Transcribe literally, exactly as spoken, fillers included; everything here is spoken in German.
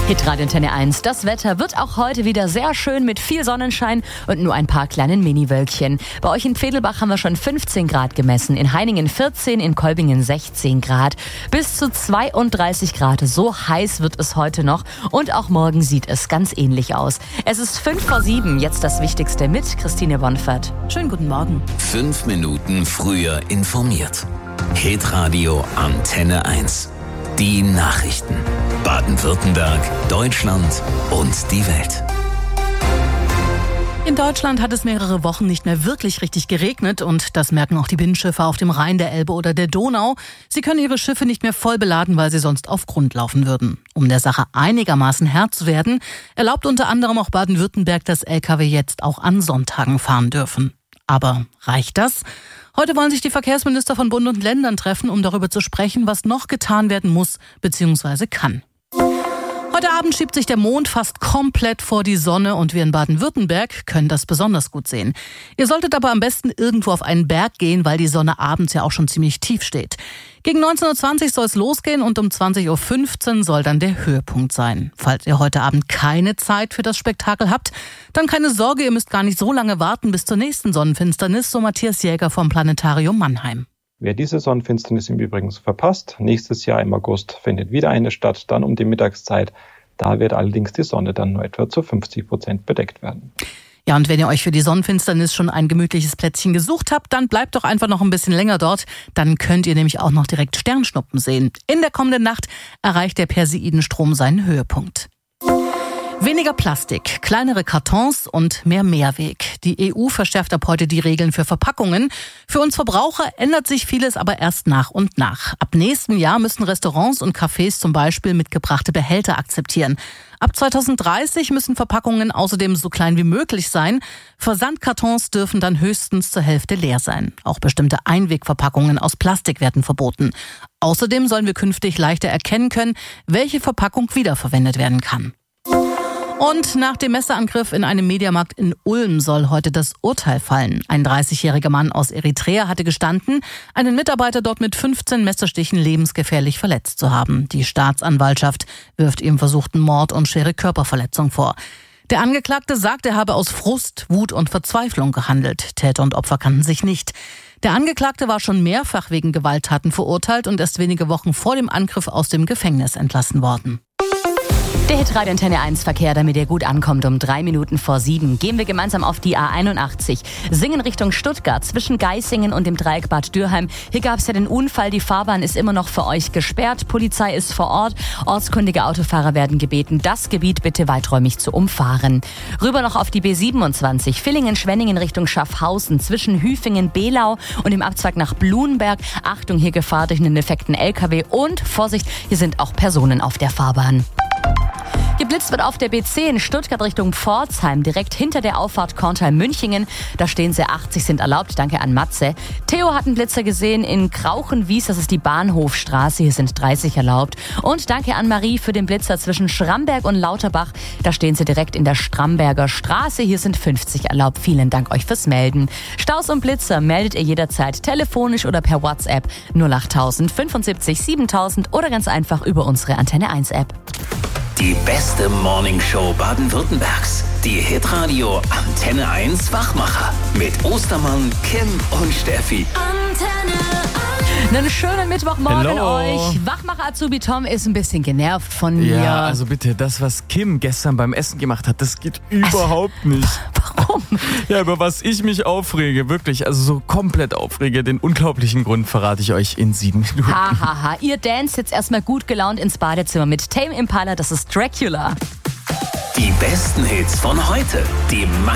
Hitradio Antenne eins. Das Wetter wird auch heute wieder sehr schön mit viel Sonnenschein und nur ein paar kleinen Mini-Wölkchen. Bei euch in Vedelbach haben wir schon fünfzehn Grad gemessen, in Heiningen vierzehn, in Kolbingen sechzehn Grad. Bis zu zweiunddreißig Grad, so heiß wird es heute noch und auch morgen sieht es ganz ähnlich aus. Es ist fünf vor sieben, jetzt das Wichtigste mit Christine Bonfert. Schönen guten Morgen. Fünf Minuten früher informiert. Hitradio Antenne eins. Die Nachrichten. Baden-Württemberg, Deutschland und die Welt. In Deutschland hat es mehrere Wochen nicht mehr wirklich richtig geregnet und das merken auch die Binnenschiffe auf dem Rhein, der Elbe oder der Donau. Sie können ihre Schiffe nicht mehr voll beladen, weil sie sonst auf Grund laufen würden. Um der Sache einigermaßen Herr zu werden, erlaubt unter anderem auch Baden-Württemberg, dass L K W jetzt auch an Sonntagen fahren dürfen. Aber reicht das? Heute wollen sich die Verkehrsminister von Bund und Ländern treffen, um darüber zu sprechen, was noch getan werden muss bzw. kann. Heute Abend schiebt sich der Mond fast komplett vor die Sonne und wir in Baden-Württemberg können das besonders gut sehen. Ihr solltet aber am besten irgendwo auf einen Berg gehen, weil die Sonne abends ja auch schon ziemlich tief steht. Gegen neunzehn Uhr zwanzig soll es losgehen und um zwanzig Uhr fünfzehn soll dann der Höhepunkt sein. Falls ihr heute Abend keine Zeit für das Spektakel habt, dann keine Sorge, ihr müsst gar nicht so lange warten bis zur nächsten Sonnenfinsternis, so Matthias Jäger vom Planetarium Mannheim. Wer diese Sonnenfinsternis im Übrigen verpasst, nächstes Jahr im August findet wieder eine statt, dann um die Mittagszeit. Da wird allerdings die Sonne dann nur etwa zu fünfzig Prozent bedeckt werden. Ja, und wenn ihr euch für die Sonnenfinsternis schon ein gemütliches Plätzchen gesucht habt, dann bleibt doch einfach noch ein bisschen länger dort. Dann könnt ihr nämlich auch noch direkt Sternschnuppen sehen. In der kommenden Nacht erreicht der Perseidenstrom seinen Höhepunkt. Weniger Plastik, kleinere Kartons und mehr Mehrweg. Die E U verschärft ab heute die Regeln für Verpackungen. Für uns Verbraucher ändert sich vieles aber erst nach und nach. Ab nächstem Jahr müssen Restaurants und Cafés zum Beispiel mitgebrachte Behälter akzeptieren. Ab zweitausenddreißig müssen Verpackungen außerdem so klein wie möglich sein. Versandkartons dürfen dann höchstens zur Hälfte leer sein. Auch bestimmte Einwegverpackungen aus Plastik werden verboten. Außerdem sollen wir künftig leichter erkennen können, welche Verpackung wiederverwendet werden kann. Und nach dem Messerangriff in einem Mediamarkt in Ulm soll heute das Urteil fallen. Ein dreißigjähriger Mann aus Eritrea hatte gestanden, einen Mitarbeiter dort mit fünfzehn Messerstichen lebensgefährlich verletzt zu haben. Die Staatsanwaltschaft wirft ihm versuchten Mord und schwere Körperverletzung vor. Der Angeklagte sagt, er habe aus Frust, Wut und Verzweiflung gehandelt. Täter und Opfer kannten sich nicht. Der Angeklagte war schon mehrfach wegen Gewalttaten verurteilt und erst wenige Wochen vor dem Angriff aus dem Gefängnis entlassen worden. Der Hitradio Antenne eins Verkehr, damit ihr gut ankommt, um drei Minuten vor sieben. Gehen wir gemeinsam auf die A einundachtzig. Singen Richtung Stuttgart, zwischen Geisingen und dem Dreieck Bad Dürheim. Hier gab es ja den Unfall, die Fahrbahn ist immer noch für euch gesperrt. Polizei ist vor Ort, ortskundige Autofahrer werden gebeten, das Gebiet bitte weiträumig zu umfahren. Rüber noch auf die B siebenundzwanzig, Villingen-Schwenningen Richtung Schaffhausen, zwischen Hüfingen, Belau und dem Abzweig nach Blunberg. Achtung, hier Gefahr durch einen defekten L K W und Vorsicht, hier sind auch Personen auf der Fahrbahn. Geblitzt wird auf der B zehn Stuttgart Richtung Pforzheim, direkt hinter der Auffahrt Korntal-Münchingen. Da stehen sie, achtzig sind erlaubt, danke an Matze. Theo hat einen Blitzer gesehen in Krauchenwies, das ist die Bahnhofstraße, hier sind dreißig erlaubt. Und danke an Marie für den Blitzer zwischen Schramberg und Lauterbach. Da stehen sie direkt in der Stramberger Straße, hier sind fünfzig erlaubt. Vielen Dank euch fürs Melden. Staus und Blitzer meldet ihr jederzeit telefonisch oder per WhatsApp null achttausend fünfundsiebzig siebentausend oder ganz einfach über unsere Antenne eins App. Die beste Morningshow Baden-Württembergs. Die Hitradio Antenne eins Wachmacher. Mit Ostermann, Kim und Steffi. Antenne eins. Einen schönen Mittwochmorgen Hello. euch. Wachmacher Azubi Tom ist ein bisschen genervt von mir. Ja, also bitte, das, was Kim gestern beim Essen gemacht hat, das geht überhaupt nicht. Warum? Ja, über was ich mich aufrege, wirklich, also so komplett aufrege, den unglaublichen Grund verrate ich euch in sieben Minuten. Hahaha, ha, ha. Ihr danced jetzt erstmal gut gelaunt ins Badezimmer mit Tame Impala, das ist Dracula. Die besten Hits von heute. Die